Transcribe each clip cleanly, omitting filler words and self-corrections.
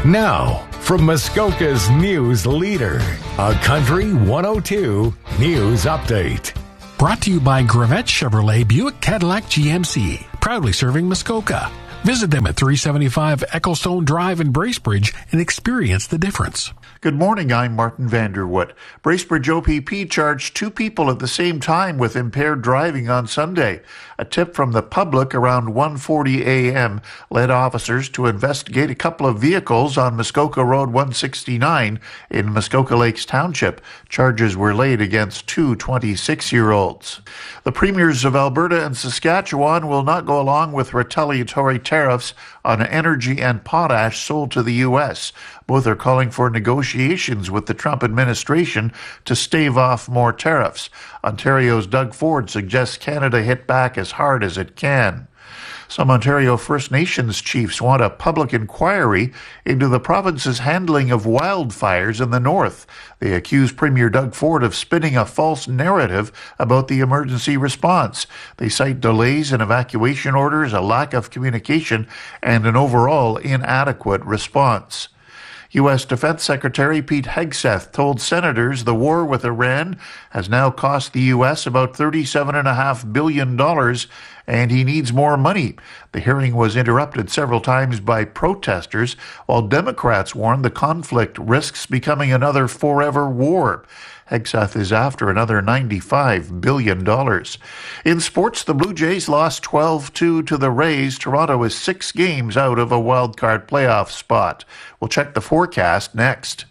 Now, from Muskoka's news leader, a Country 102 News Update. Brought to you by Gravette Chevrolet Buick Cadillac GMC, proudly serving Muskoka. Visit them at 375 Ecclestone Drive in Bracebridge and experience the difference. Good morning, I'm Martin Vanderwood. Bracebridge OPP charged 2 people at the same time with impaired driving on Sunday. A tip from the public around 1:40 a.m. led officers to investigate a couple of vehicles on Muskoka Road 169 in Muskoka Lakes Township. Charges were laid against 2 26-year-olds. The premiers of Alberta and Saskatchewan will not go along with retaliatory tariffs on energy and potash sold to the U.S. Both are calling for negotiations with the Trump administration to stave off more tariffs. Ontario's Doug Ford suggests Canada hit back as hard as it can. Some Ontario First Nations chiefs want a public inquiry into the province's handling of wildfires in the north. They accuse Premier Doug Ford of spinning a false narrative about the emergency response. They cite delays in evacuation orders, a lack of communication, and an overall inadequate response. U.S. Defense Secretary Pete Hegseth told senators the war with Iran has now cost the U.S. about $37.5 billion, and he needs more money. The hearing was interrupted several times by protesters, while Democrats warned the conflict risks becoming another forever war. Hegseth is after another $95 billion. In sports, the Blue Jays lost 12-2 to the Rays. Toronto is 6 games out of a wildcard playoff spot. We'll check the forecast next.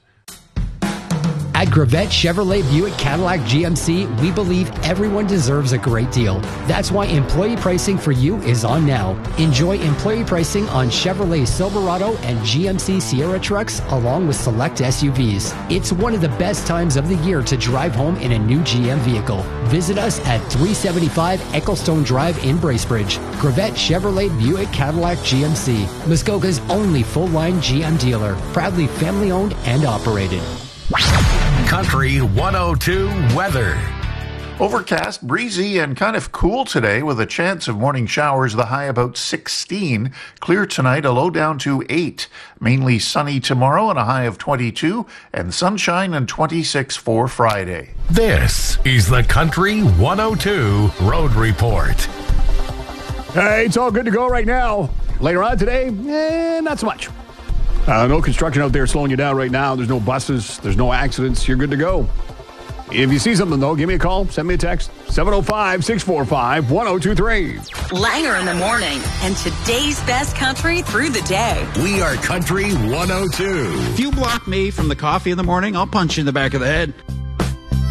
At Gravette Chevrolet Buick Cadillac GMC, we believe everyone deserves a great deal. That's why employee pricing for you is on now. Enjoy employee pricing on Chevrolet Silverado and GMC Sierra trucks, along with select SUVs. It's one of the best times of the year to drive home in a new GM vehicle. Visit us at 375 Ecclestone Drive in Bracebridge. Gravette Chevrolet Buick Cadillac GMC, Muskoka's only full-line GM dealer. Proudly family-owned and operated. Country 102 weather. Overcast, breezy, and kind of cool today with a chance of morning showers, the high about 16. Clear tonight, a low down to 8. Mainly sunny tomorrow and a high of 22, and sunshine and 26 for Friday. This is the Country 102 Road Report. Hey, it's all good to go right now. Later on today, not so much. No construction out there slowing you down right now. There's no buses. There's no accidents. You're good to go. If you see something, though, give me a call. Send me a text. 705-645-1023. Langer in the morning and today's best country through the day. We are Country 102. If you block me from the coffee in the morning, I'll punch you in the back of the head.